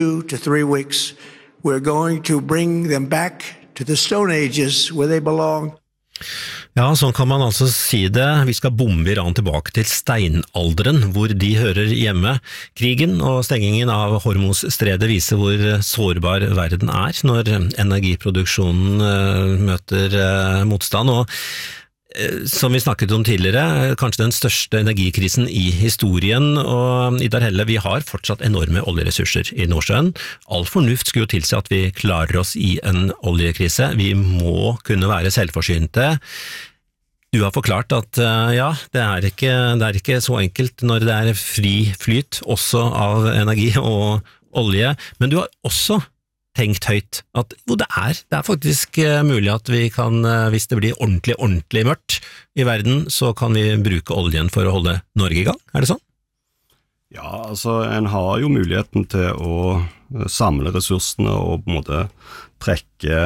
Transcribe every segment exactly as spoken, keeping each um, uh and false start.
two to three weeks, we're going to bring them back to the Stone Ages where they belong. Ja, sånn kan man altså si det. Vi skal bombe Iran tilbake til steinalderen, hvor de hører hjemme. Krigen og stengingen av Hormuzstredet viser hvor sårbar verden er når energiproduksjonen møter motstand, og som vi snakket om tidligere, kanskje den største energikrisen i historien, og Idar Helle, vi har fortsatt enorme oljeressurser i Nordsjøen. All fornuft skulle jo tilsi at vi klarer oss i en oljekrise. Vi må kunne være selvforsynte. Du har forklart at ja, det er ikke, det er ikke så enkelt når det er fri flyt, også av energi og olje, men du har også tenkt høyt at jo, det er, det er faktisk mulig at vi kan, hvis det blir ordentlig, ordentlig mørkt i verden, så kan vi bruke oljen for å holde Norge i gang. Er det sånn? Ja, altså en har jo muligheten til å samle ressursene og på en måte trekke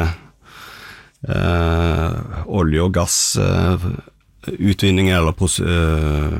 eh, olje- og gassutvinning eh, eller eh,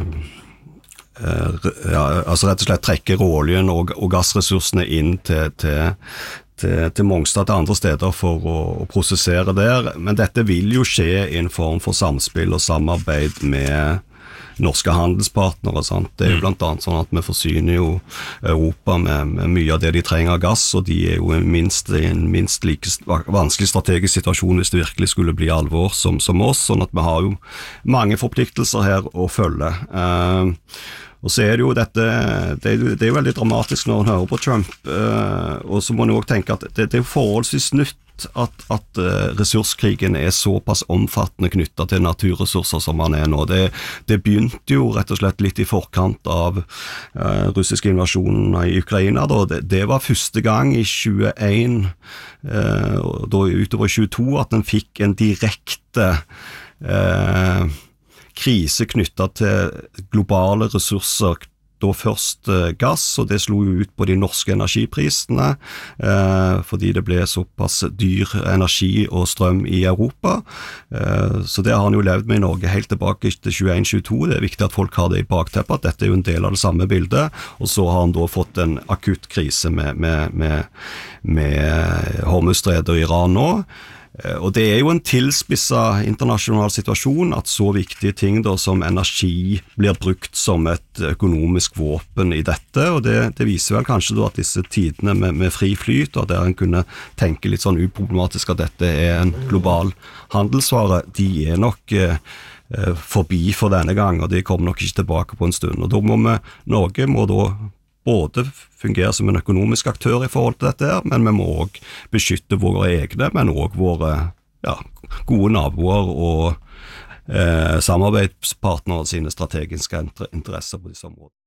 eh, ja, altså rett og slett trekke råoljen og, og gassressursene inn til, til Til, til Mongstad til andre steder for å, å prosessere der, men dette vil jo skje i en form for samspill og samarbeid med norske handelspartnere, sant? Det er jo blant annet sånn at vi forsyner jo Europa med, med mye av det de trenger av gass, og de er jo minst, i en minst like vanskelig strategisk situasjon hvis det virkelig skulle bli alvor som, som oss, sånn at vi har jo mange forpliktelser her å følge. Uh, Og så er det jo dette, det er, det er jo veldig dramatisk når man hører på Trump, uh, og så må man jo også tenke at det, det er jo forholdsvis nytt at, at uh, ressurskrigen er såpass omfattende knyttet til naturressurser som man er nå. Det, det begynte jo rett og slett litt i forkant av uh, russiske invasjonen i Ukraina. Da. Det, det var første gang i tjueen, uh, og da utover tjueto, at den fikk en direkte uh, krise knyttet til globale ressurser, da først eh, gass, og det slo jo ut på de norske energiprisene, eh, fordi det ble såpass dyr energi og strøm i Europa. Eh, så det har han jo levd med i Norge helt tilbake til tjueen tjueto. Det er viktig at folk har det i bakteppet, at dette er jo en del av det samme bildet, og så har han da fått en akutt krise med, med, med, med Hormuzstredet og Iran nå. Og det er jo en tilspisset internasjonal situasjon at så viktige ting da, som energi blir brukt som et økonomisk våpen i dette, og det, det viser vel kanskje da at disse tidene med, med fri flyt, og der en kunne tenke litt sånn uproblematisk at dette er en global handelsvare, de er nok eh, forbi for denne gang, og de kommer nok ikke tilbake på en stund. Og da må vi, Norge må da både fungere som en økonomisk aktør i forhold til dette her, men vi må også beskytte våre egne, men også våre ja, gode naboer og eh, samarbeidspartnere sine strategiske interesser på disse områdene.